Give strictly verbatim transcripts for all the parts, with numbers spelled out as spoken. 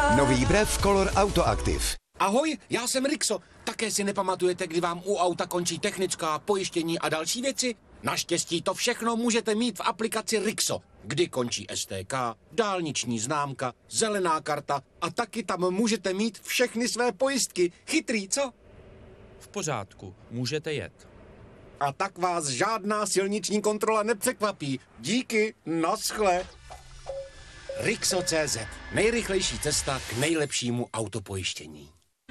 Nový brev Color Auto Active. Ahoj, já jsem Rixo. Také si nepamatujete, kdy vám u auta končí technická, pojištění a další věci? Naštěstí to všechno můžete mít v aplikaci Rixo, kdy končí S T K, dálniční známka, zelená karta a taky tam můžete mít všechny své pojistky. Chytrý, co? V pořádku, můžete jet. A tak vás žádná silniční kontrola nepřekvapí. Díky, naschle. Rixo tečka cé zet. Nejrychlejší cesta k nejlepšímu autopojištění.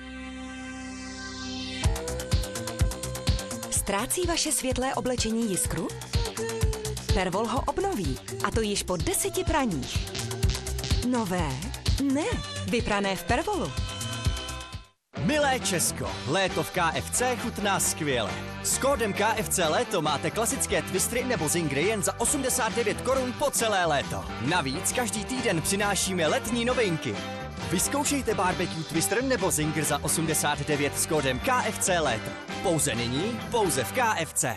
Ztrácí vaše světlé oblečení jiskru? Pervol ho obnoví, a to již po deseti praních. Nové? Ne, vyprané v Pervolu. Milé Česko, léto v K F C chutná skvěle. S kódem K F C léto máte klasické twistry nebo zingry jen za osmdesát devět korun po celé léto. Navíc každý týden přinášíme letní novinky. Vyzkoušejte barbecue twister nebo zingr za osmdesát devět s kódem K F C léto. Pouze nyní, pouze v K F C.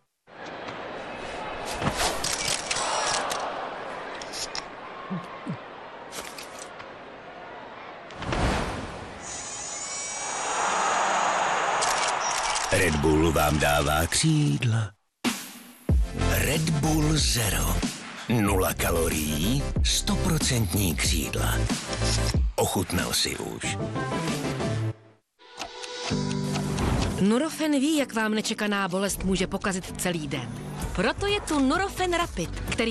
Red Bull vám dává křídla. Red Bull Zero. Nula kalorií, stoprocentní křídla. Ochutnal si už. Nurofen ví, jak vám nečekaná bolest může pokazit celý den. Proto je tu Nurofen Rapid, který